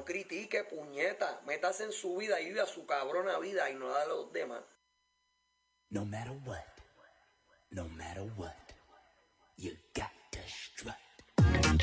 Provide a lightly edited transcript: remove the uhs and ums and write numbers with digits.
critique, puñeta. Métase en su vida y viva su cabrona vida y no la de los demás. No matter what, you got